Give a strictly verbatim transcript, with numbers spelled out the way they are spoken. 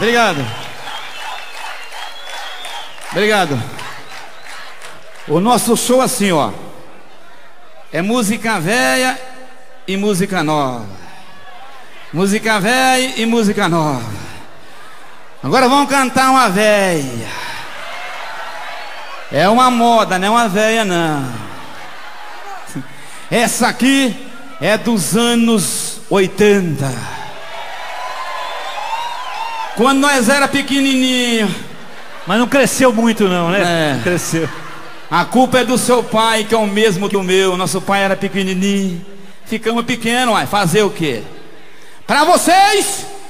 Obrigado. Obrigado. O nosso show assim, ó, é música velha e música nova. Música velha e música nova. Agora vamos cantar uma velha. É uma moda, não é uma velha não. Essa aqui é dos anos oitenta. Quando nós era pequenininho. Mas não cresceu muito não, né? É. Não cresceu. A culpa é do seu pai, que é o mesmo do meu. Nosso pai era pequenininho. Ficamos pequenos, uai. Fazer o quê? Pra vocês